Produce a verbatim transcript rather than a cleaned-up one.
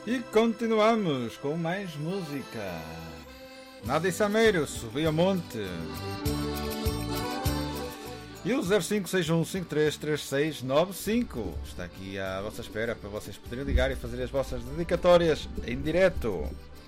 E continuamos com mais música. Nada em Sameiro, subi a monte. E o zero cinco seis um cinco três três seis nove cinco está aqui à vossa espera para vocês poderem ligar e fazer as vossas dedicatórias em direto.